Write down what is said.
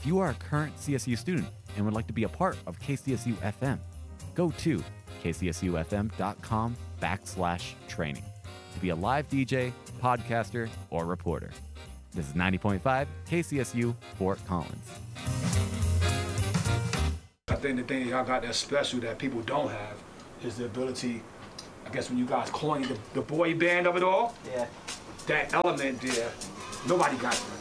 If you are a current CSU student and would like to be a part of KCSU FM, go to kcsufm.com/training to be a live DJ, podcaster, or reporter. This is 90.5 KCSU Fort Collins. I think the thing that y'all got that's special that people don't have is the ability, I guess when you guys coined the boy band of it all, yeah, that element there, nobody got